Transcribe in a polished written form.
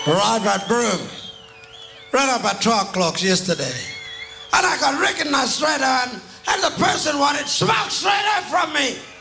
arrived at Broome right up at 12 o'clock yesterday. And I got recognized straight on, and the person wanted smoke straight up from me.